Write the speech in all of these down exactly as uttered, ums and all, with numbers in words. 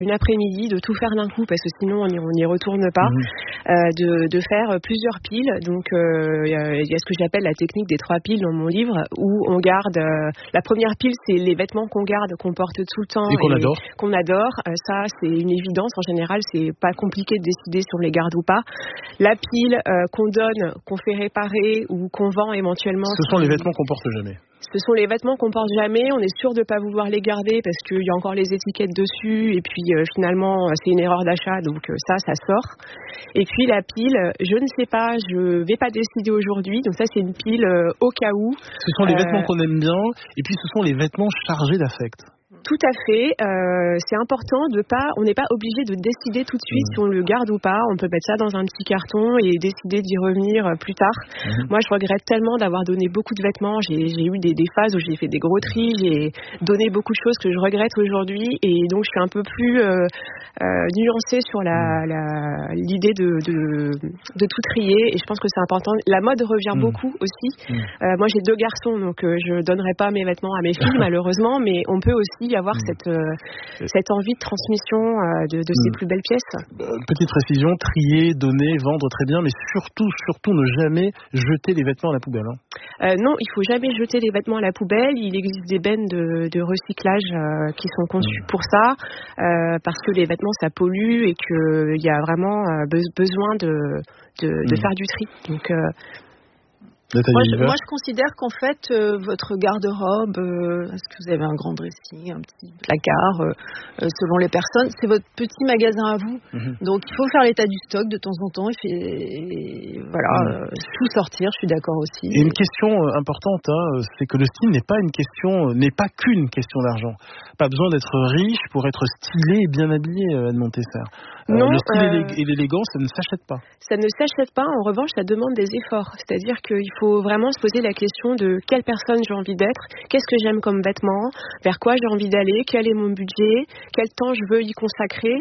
une après-midi, de tout faire d'un coup parce que sinon on n'y, on n'y retourne pas, mmh. euh, de, de faire plusieurs piles. Donc euh, il y a ce que j'appelle la technique des trois piles dans mon livre où on garde, euh, la première pile c'est les vêtements qu'on garde, qu'on porte tout le temps et qu'on et adore. Qu'on adore. Euh, ça c'est une évidence, en général c'est pas compliqué de décider si on les garde ou pas. La pile euh, qu'on donne, qu'on fait réparer ou qu'on vend éventuellement. Ce sont les vêtements qu'on porte jamais. Ce sont les vêtements qu'on porte jamais, on est sûr de ne pas vouloir les garder parce qu'il y a encore les étiquettes dessus et puis euh, finalement c'est une erreur d'achat, donc euh, ça, ça sort. Et puis la pile, je ne sais pas, je ne vais pas décider aujourd'hui, donc ça c'est une pile euh, au cas où. Ce sont les euh... vêtements qu'on aime bien et puis ce sont les vêtements chargés d'affect. Tout à fait. Euh, c'est important de pas. On n'est pas obligé de décider tout de suite mmh. si on le garde ou pas. On peut mettre ça dans un petit carton et décider d'y revenir plus tard. Mmh. Moi, je regrette tellement d'avoir donné beaucoup de vêtements. J'ai, j'ai eu des, des phases où j'ai fait des gros tris. J'ai donné beaucoup de choses que je regrette aujourd'hui, et donc je suis un peu plus euh, euh, nuancée sur la, la, l'idée de, de, de tout trier. Et je pense que c'est important. La mode revient mmh. beaucoup aussi. Mmh. Euh, moi, j'ai deux garçons, donc euh, je donnerai pas mes vêtements à mes filles malheureusement, mais on peut aussi y avoir mmh. cette, euh, cette envie de transmission euh, de, de mmh. ces plus belles pièces. Euh, petite précision, trier, donner, vendre, très bien, mais surtout, surtout ne jamais jeter les vêtements à la poubelle. Hein. Euh, non, il faut jamais jeter les vêtements à la poubelle. Il existe des bennes de, de recyclage euh, qui sont conçues mmh. pour ça, euh, parce que les vêtements ça pollue et qu'il y a vraiment euh, be- besoin de, de, de mmh. faire du tri. Donc, euh, Moi je, moi, je considère qu'en fait, euh, votre garde-robe, euh, est-ce que vous avez un grand dressing, un petit placard, euh, euh, selon les personnes, c'est votre petit magasin à vous. Mm-hmm. Donc, il faut faire l'état du stock de temps en temps et, fait, et voilà, mm. euh, tout sortir, je suis d'accord aussi. Et une question euh, importante, hein, c'est que le style n'est pas une question, n'est pas qu'une question d'argent. Pas besoin d'être riche pour être stylé et bien habillé, euh, Anne Montesser. Euh, non, le style euh... et l'élégance, ça ne s'achète pas. Ça ne s'achète pas, en revanche, ça demande des efforts. C'est-à-dire qu'il faut faut vraiment se poser la question de quelle personne j'ai envie d'être, qu'est-ce que j'aime comme vêtements, vers quoi j'ai envie d'aller, quel est mon budget, quel temps je veux y consacrer.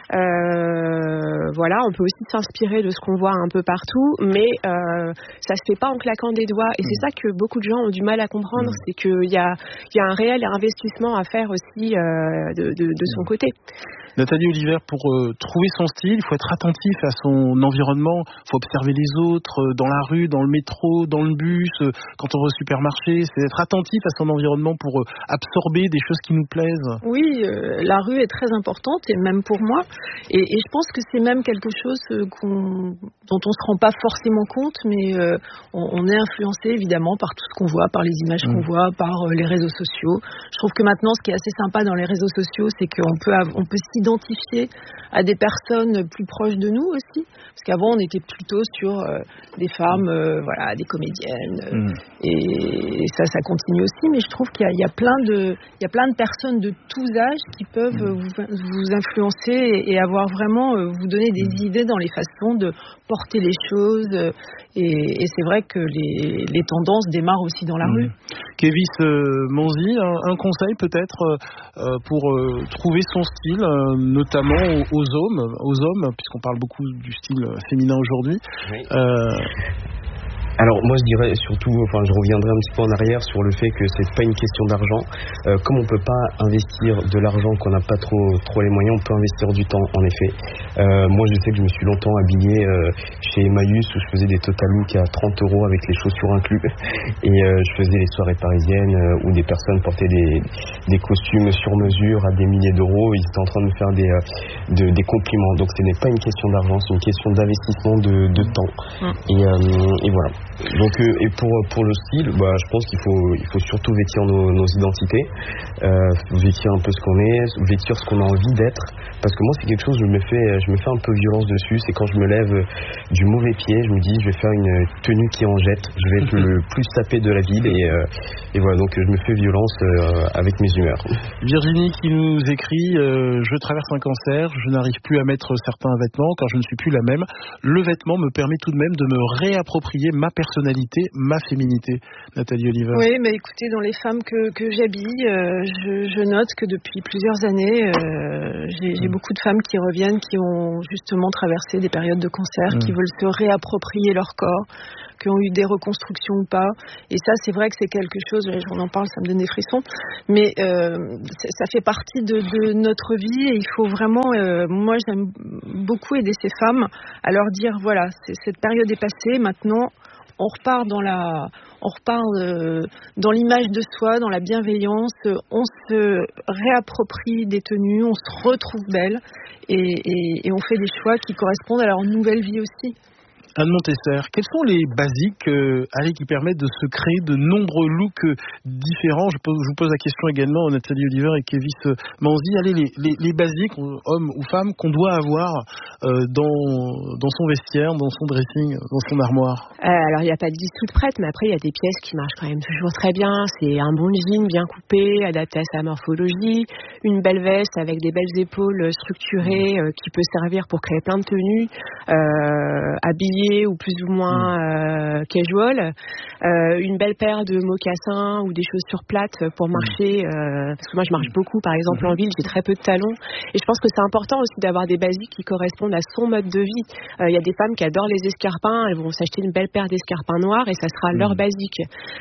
Euh, voilà, on peut aussi s'inspirer de ce qu'on voit un peu partout, mais euh, ça se fait pas en claquant des doigts. Et mmh. c'est ça que beaucoup de gens ont du mal à comprendre, mmh. c'est qu'il y a, il y a un réel investissement à faire aussi euh, de, de, de son côté. Nathalie Oliver, pour euh, trouver son style, il faut être attentif à son environnement, il faut observer les autres, euh, dans la rue, dans le métro, dans le bus, euh, quand on va au supermarché, c'est être attentif à son environnement pour euh, absorber des choses qui nous plaisent. Oui, euh, la rue est très importante, et même pour moi, et, et je pense que c'est même quelque chose euh, qu'on, dont on ne se rend pas forcément compte, mais euh, on, on est influencé évidemment par tout ce qu'on voit, par les images mmh. qu'on voit, par euh, les réseaux sociaux. Je trouve que maintenant, ce qui est assez sympa dans les réseaux sociaux, c'est qu'on peut, av- on peut s'identifier à des personnes plus proches de nous aussi, parce qu'avant on était plutôt sur euh, des femmes, euh, voilà, des comédiennes, euh, mmh. et, et ça, ça continue aussi. Mais je trouve qu'il y a, il y a plein de, il y a plein de personnes de tous âges qui peuvent mmh. vous, vous influencer et, et avoir vraiment euh, vous donner des mmh. idées dans les façons de porter les choses. Euh, et, et c'est vrai que les, les tendances démarrent aussi dans la mmh. rue. Kévis euh, Monzi, un, un conseil peut-être euh, pour euh, trouver son style, euh, notamment aux, aux hommes, aux hommes, puisqu'on parle beaucoup du style féminin aujourd'hui. Oui. Euh... Alors moi je dirais surtout, enfin je reviendrai un petit peu en arrière sur le fait que c'est pas une question d'argent. Euh, comme on peut pas investir de l'argent, qu'on n'a pas trop trop les moyens, on peut investir du temps en effet. Euh, moi je sais que je me suis longtemps habillé euh, chez Emmaüs où je faisais des total looks à trente euros avec les chaussures inclus, et euh, je faisais les soirées parisiennes euh, où des personnes portaient des, des costumes sur mesure à des milliers d'euros. Ils étaient en train de me faire des, euh, de, des compliments. Donc ce n'est pas une question d'argent, c'est une question d'investissement de, de temps. Mmh. Et, euh, et voilà. Donc euh, et pour pour le style, bah je pense qu'il faut il faut surtout vêtir nos, nos identités, euh, vêtir un peu ce qu'on est, vêtir ce qu'on a envie d'être. Parce que moi c'est quelque chose, je me fais je me fais un peu violence dessus. C'est quand je me lève du mauvais pied, je me dis je vais faire une tenue qui en jette, je vais être le plus sapé de la ville, et euh, et voilà, donc je me fais violence euh, avec mes humeurs. Virginie qui nous écrit euh, je traverse un cancer, je n'arrive plus à mettre certains vêtements car je ne suis plus la même. Le vêtement me permet tout de même de me réapproprier ma personnalité, ma féminité. Nathalie Oliver. Oui, mais écoutez, dans les femmes que, que j'habille, euh, je, je note que depuis plusieurs années, euh, j'ai, j'ai J'ai beaucoup de femmes qui reviennent, qui ont justement traversé des périodes de cancer, mmh. qui veulent se réapproprier leur corps, qui ont eu des reconstructions ou pas. Et ça, c'est vrai que c'est quelque chose, j'en en parle, ça me donne des frissons, mais euh, ça fait partie de, de notre vie et il faut vraiment, euh, moi j'aime beaucoup aider ces femmes à leur dire, voilà, cette période est passée, maintenant on repart dans la, on repart euh, dans l'image de soi, dans la bienveillance, on se réapproprie des tenues, on se retrouve belle et, et, et on fait des choix qui correspondent à leur nouvelle vie aussi. Anne Montesser, quels sont les basiques euh, allez, qui permettent de se créer de nombreux looks euh, différents? je, pose, je vous pose la question également à Nathalie Oliver et Kévis euh, Manzi. Allez, les, les, les basiques, hommes ou femmes, qu'on doit avoir euh, dans, dans son vestiaire, dans son dressing, dans son armoire. Euh, alors, il n'y a pas de liste toute prête, mais après, il y a des pièces qui marchent quand même toujours très bien. C'est un bon jean bien coupé, adapté à sa morphologie, une belle veste avec des belles épaules structurées euh, qui peut servir pour créer plein de tenues, euh, habillées ou plus ou moins euh, casual, euh, une belle paire de mocassins ou des chaussures plates pour marcher, euh, parce que moi je marche beaucoup par exemple en ville, j'ai très peu de talons et je pense que c'est important aussi d'avoir des basiques qui correspondent à son mode de vie. Il euh, y a des femmes qui adorent les escarpins, elles vont s'acheter une belle paire d'escarpins noirs et ça sera mmh. leur basique.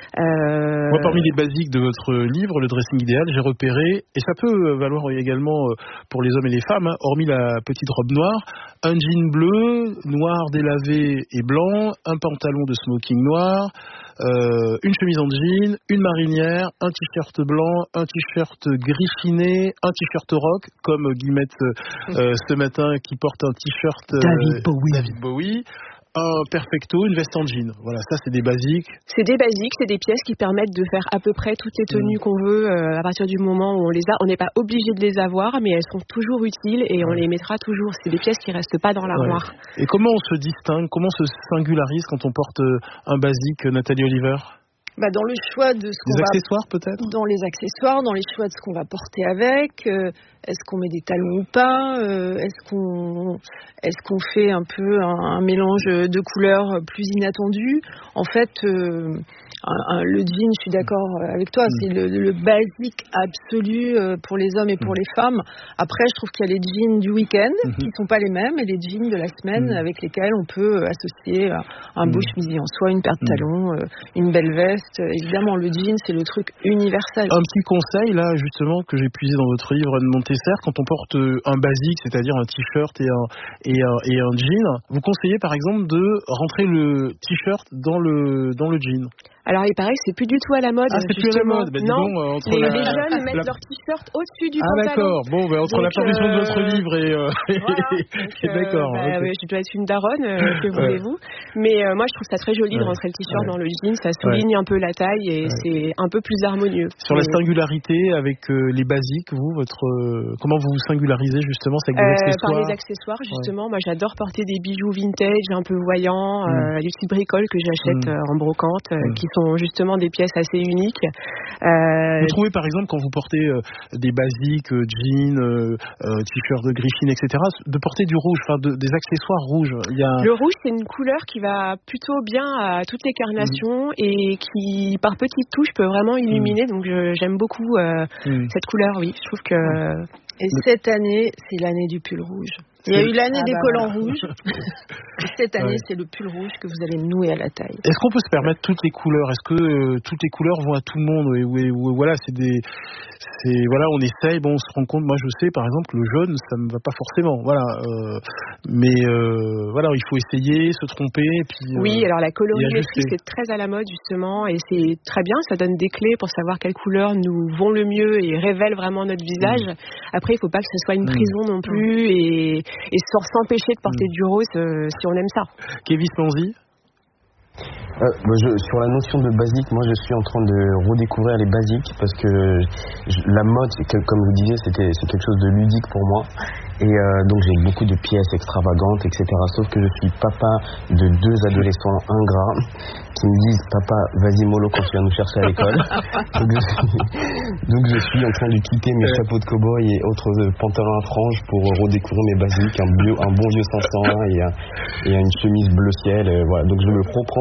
Euh... Moi parmi les basiques de votre livre, le dressing idéal, j'ai repéré, et ça peut valoir également pour les hommes et les femmes, hein, hormis la petite robe noire, un jean bleu, noir délavé et blanc, un pantalon de smoking noir, euh, une chemise en jean, une marinière, un t-shirt blanc, un t-shirt griffiné, un t-shirt rock, comme Guillemette euh, ce matin qui porte un t-shirt euh, David Bowie. David Bowie. Un perfecto, une veste en jean. Voilà, ça c'est des basiques. C'est des basiques, c'est des pièces qui permettent de faire à peu près toutes les tenues mmh. qu'on veut euh, à partir du moment où on les a. On n'est pas obligé de les avoir, mais elles sont toujours utiles et ouais. on les mettra toujours. C'est des pièces qui restent pas dans l'armoire. Ouais. Et comment on se distingue, comment on se singularise quand on porte un basique, Nathalie Oliver? Bah dans le choix de ce qu'on les va... accessoires peut-être? Dans les accessoires, dans les choix de ce qu'on va porter avec. Euh, est-ce qu'on met des talons ou pas? euh, Est-ce qu'on est-ce qu'on fait un peu un, un mélange de couleurs plus inattendues? En fait, euh, un, un, le jean, je suis d'accord avec toi, mmh. c'est le, le basique absolu pour les hommes et pour mmh. les femmes. Après, je trouve qu'il y a les jeans du week-end mmh. qui ne sont pas les mêmes et les jeans de la semaine mmh. avec lesquels on peut associer un beau mmh. chemisier en soie, une paire de talons, mmh. une belle veste. Évidemment, le jean, c'est le truc universel. Un petit conseil, là, justement, que j'ai puisé dans votre livre, Anne Montesser, quand on porte un basique, c'est-à-dire un t-shirt et un, et un, et un jean, vous conseillez, par exemple, de rentrer le t-shirt dans le, dans le jean? Alors, il paraît que c'est plus du tout à la mode. Ah, c'est plus à la mode. Ben, non, bon, euh, entre les, la... les jeunes mettent la... leur t-shirt au-dessus du ah, pantalon. Ah d'accord. Bon, ben, entre Donc, la parution euh... de votre livre et... Euh... Voilà. Donc, euh, d'accord. Bah, okay. Oui, je dois être une daronne, euh, que voulez-vous. Mais euh, moi, je trouve ça très joli ouais. de rentrer le t-shirt ouais. dans le jean. Ça souligne ouais. un peu la taille et ouais. c'est un peu plus harmonieux. Sur Mais... la singularité avec euh, les basiques, vous, votre euh, comment vous vous singularisez justement? C'est avec des euh, accessoires? Par les accessoires, justement. Ouais. Moi, j'adore porter des bijoux vintage, un peu voyants, mm. euh, des petites bricoles que j'achète mm. euh, en brocante, euh, mm. qui sont justement des pièces assez uniques. Euh... Vous trouvez par exemple quand vous portez euh, des basiques, euh, jeans, euh, euh, t-shirts de Griffin, et cetera, de porter du rouge, enfin de, des accessoires rouges. Il y a... Le rouge, c'est une couleur qui va plutôt bien à toutes les carnations mmh. et qui, par petites touches, peut vraiment illuminer. Mmh. Donc je, j'aime beaucoup euh, mmh. cette couleur, oui. Je trouve que... Mmh. Et cette année, c'est l'année du pull rouge. Il y a eu l'année ah des bah collants voilà. rouges. Et cette année, ouais. c'est le pull rouge que vous allez nouer à la taille. Est-ce qu'on peut se permettre toutes les couleurs? Est-ce que euh, toutes les couleurs vont à tout le monde? et, et, et, voilà, c'est des, c'est voilà, on essaye. Bon, on se rend compte. Moi, je sais, par exemple, le jaune, ça me va pas forcément. Voilà, euh, mais euh, voilà, il faut essayer, se tromper. Et puis, oui, euh, alors la colorimétrie, c'est très à la mode justement, et c'est très bien. Ça donne des clés pour savoir quelles couleurs nous vont le mieux et révèlent vraiment notre visage. Mmh. Après, il faut pas que ce soit une prison mmh. non plus, et, et sans s'empêcher de porter mmh. du rose euh, si on aime ça. Kévis Manzi. Euh, bah je, sur la notion de basique, moi je suis en train de redécouvrir les basiques parce que je, la mode, c'est que, comme vous disiez, c'était, c'est quelque chose de ludique pour moi. Et euh, donc j'ai beaucoup de pièces extravagantes, et cetera. Sauf que je suis papa de deux adolescents ingrats qui me disent « Papa, vas-y mollo quand tu viens nous chercher à l'école ». donc, je suis, donc je suis en train de quitter mes ouais. chapeaux de cow-boy et autres pantalons à franges pour redécouvrir mes basiques, un, bio, un bon vieux cinq cent un et, un, et une chemise bleu ciel. Et voilà. Donc je me reprends petit à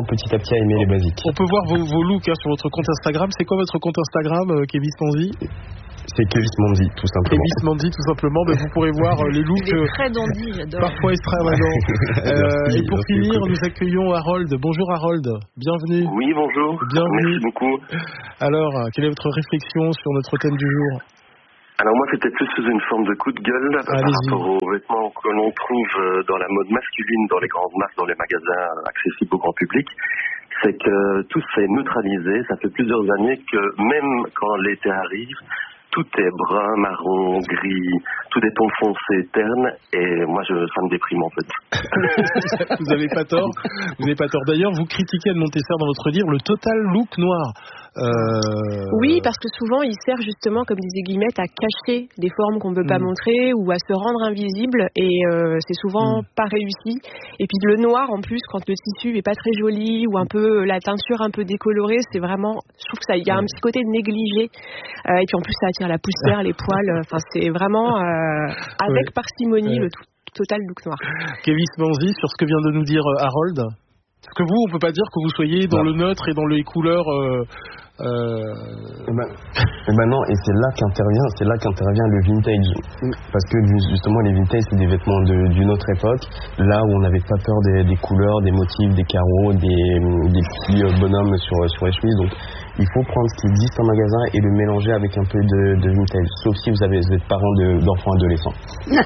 Katia aimait les basiques. On peut voir vos, vos looks hein, sur votre compte Instagram. C'est quoi votre compte Instagram, euh, Kevis Manzi? C'est Kevis Manzi, tout simplement. Kevis Manzi, tout simplement. Ben, vous pourrez voir euh, les looks. Il est très dandy, j'adore. Parfois extravagants. euh, et pour finir, nous accueillons Harold. Bonjour Harold, bienvenue. Oui, bonjour. Bienvenue. Merci beaucoup. Alors, quelle est votre réflexion sur notre thème du jour? Alors moi, c'était plus sous une forme de coup de gueule là, par rapport aux vêtements que l'on trouve dans la mode masculine, dans les grandes marques, dans les magasins accessibles au grand public. C'est que tout s'est neutralisé. Ça fait plusieurs années que même quand l'été arrive, tout est brun, marron, gris, tout des tons foncés, ternes, et moi, je, ça me déprime en fait. Vous n'avez pas tort. Vous n'avez pas tort. D'ailleurs, vous critiquez Anne Montesser dans votre livre le total look noir. Euh... Oui, parce que souvent, il sert justement, comme disait Guillemette, à cacher des formes qu'on ne veut pas mmh. montrer ou à se rendre invisible, et euh, c'est souvent mmh. pas réussi. Et puis le noir, en plus, quand le tissu est pas très joli ou un peu la teinture un peu décolorée, c'est vraiment, je trouve que ça, il y a un petit côté négligé. Euh, et puis en plus, ça attire la poussière, les poils. Enfin, c'est vraiment euh, avec ouais. parcimonie ouais. le tout, total look noir. Kevis Manzi, sur ce que vient de nous dire Harold. Parce que vous, on peut pas dire que vous soyez dans non. le neutre et dans les couleurs. Euh, euh... Et, ben, et ben non, et c'est là qu'intervient, c'est là qu'intervient le vintage, parce que justement les vintage c'est des vêtements de, d'une autre époque, là où on n'avait pas peur des, des couleurs, des motifs, des carreaux, des, des petits bonhommes sur sur les chemises. Donc il faut prendre ce qui existe en magasin et le mélanger avec un peu de, de vintage, sauf si vous avez vous êtes parent de, d'enfants adolescents.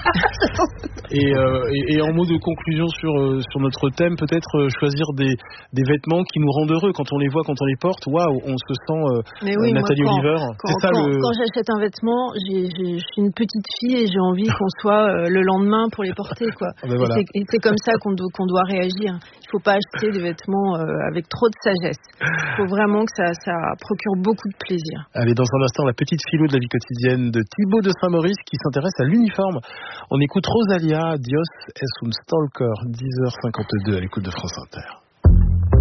et, euh, et, et en mot de conclusion sur euh, sur notre thème, peut-être euh, choisir des des vêtements qui nous rendent heureux quand on les voit, quand on les porte. Waouh, on se sent euh, oui, Nathalie moi, quand, Oliver. Quand, c'est ça, quand, le... quand j'achète un vêtement, j'ai, j'ai, je suis une petite fille et j'ai envie qu'on soit euh, le lendemain pour les porter, quoi. Ah ben voilà. et, c'est, et c'est comme ça qu'on, do, qu'on doit réagir. Il ne faut pas acheter des vêtements euh, avec trop de sagesse. Il faut vraiment que ça, ça procure beaucoup de plaisir. Allez, dans un instant, la petite philo de la vie quotidienne de Thibaut de Saint-Maurice qui s'intéresse à l'uniforme. On écoute Rosalia, Dios es un stalker, dix heures cinquante-deux à l'écoute de France Inter.